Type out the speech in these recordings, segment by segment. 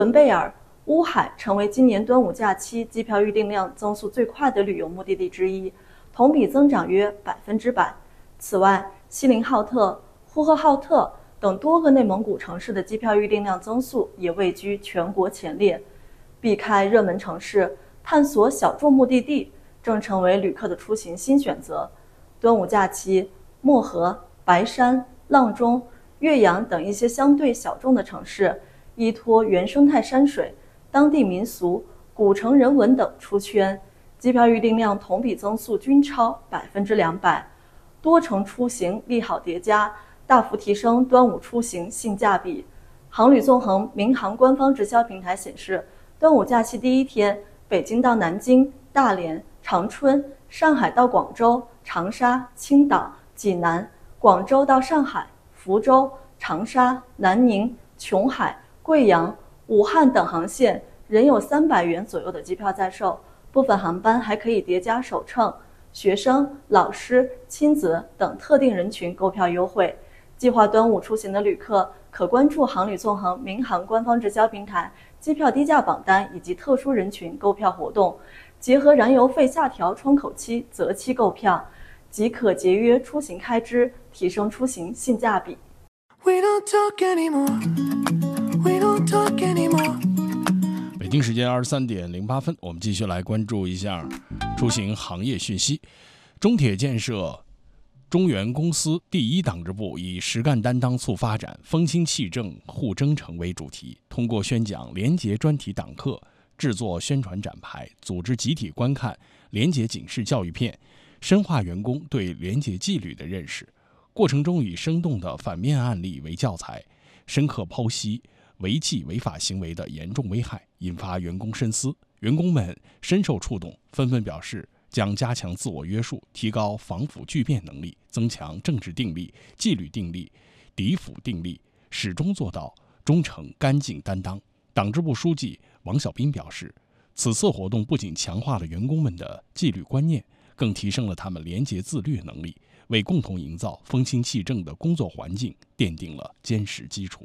伦贝尔、乌海成为今年端午假期机票预订量增速最快的旅游目的地之一，同比增长约100%。此外，锡林浩特、呼和浩特等多个内蒙古城市的机票预订量增速也位居全国前列。避开热门城市，探索小众目的地，正成为旅客的出行新选择。端午假期，漠河、白山、阆中、岳阳等一些相对小众的城市，依托原生态山水、当地民俗、古城人文等出圈，机票预订量同比增速均超200%。多城出行利好叠加，大幅提升端午出行性价比。航旅纵横民航官方直销平台显示，端午假期第一天，北京到南京、大连、长春，上海到广州、长沙、青岛、济南，广州到上海、福州、长沙、南宁、琼海、贵阳、武汉等航线仍有300元左右的机票在售，部分航班还可以叠加首乘。学生、老师、亲子等特定人群购票优惠。计划端午出行的旅客可关注航旅纵横民航官方直销平台机票低价榜单以及特殊人群购票活动，结合燃油费下调窗口期择期购票，即可节约出行开支，提升出行性价比。 北京时间23:08，我们继续来关注一下出行行业讯息。中铁建设中原公司第一党支部以实干担当促发展、风清气正护征程为主题，通过宣讲廉洁专题党课、制作宣传展牌、组织集体观看廉洁警示教育片，深化员工对廉洁纪律的认识。过程中以生动的反面案例为教材，深刻剖析违纪违法行为的严重危害，引发员工深思。员工们深受触动，纷纷表示将加强自我约束，提高防腐拒变能力，增强政治定力、纪律定力、敌腐定力，始终做到忠诚干净担当。党支部书记王小斌表示，此次活动不仅强化了员工们的纪律观念，更提升了他们廉洁自律能力，为共同营造风清气正的工作环境奠定了坚实基础。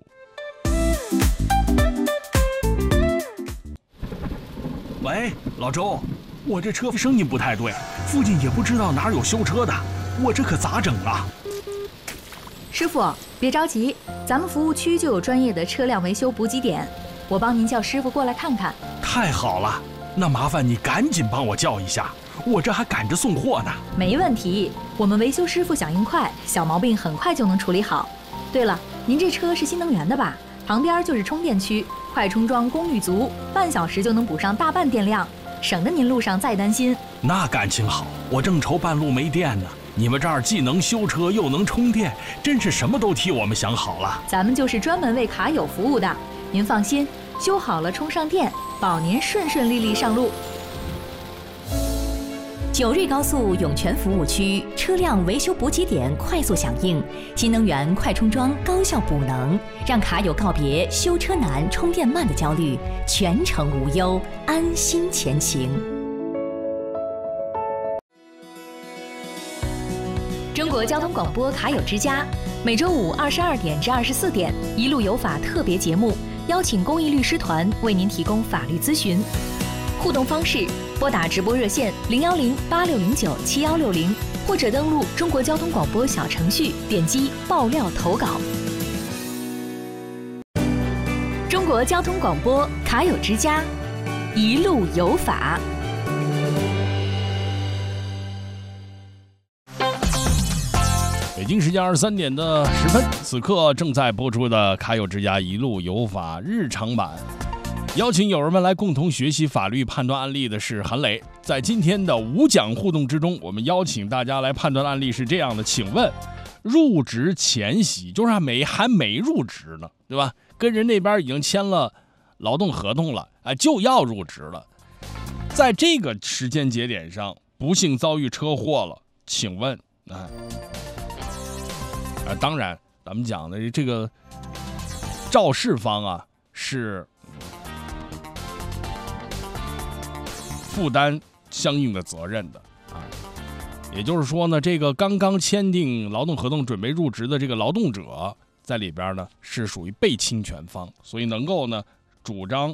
喂，老周，我这车声音不太对，附近也不知道哪有修车的，我这可咋整啊？ 师傅，别着急，咱们服务区就有专业的车辆维修补给点，我帮您叫师傅过来看看。 太好了，那麻烦你赶紧帮我叫一下，我这还赶着送货呢。 没问题，我们维修师傅响应快，小毛病很快就能处理好。对了，您这车是新能源的吧？旁边就是充电区，快充桩功率足，半小时就能补上大半电量，省得您路上再担心。 那感情好，我正愁半路没电呢。你们这儿既能修车又能充电，真是什么都替我们想好了。 咱们就是专门为卡友服务的，您放心，修好了充上电，保您顺顺利利上路。 九瑞高速涌泉服务区车辆维修补给点快速响应，新能源快充桩高效补能，让卡友告别修车难、充电慢的焦虑，全程无忧，安心前行。 中国交通广播卡友之家，每周五22点至24点，一路有法特别节目，邀请公益律师团为您提供法律咨询。互动方式：拨打直播热线010-8609-7160，或者登录中国交通广播小程序，点击爆料投稿。中国交通广播卡友之家，一路有法。 北京时间23点10分，此刻正在播出的卡友之家一路有法日常版。邀请友人们来共同学习法律判断案例的是韩磊。在今天的5讲互动之中，我们邀请大家来判断案例是这样的，请问入职前夕，就是还没入职呢，对吧？跟人那边已经签了劳动合同了，就要入职了，在这个时间节点上不幸遭遇车祸了，请问当然咱们讲的这个肇事方是负担相应的责任的也就是说呢，这个刚刚签订劳动合同准备入职的这个劳动者在里边呢是属于被侵权方，所以能够呢主张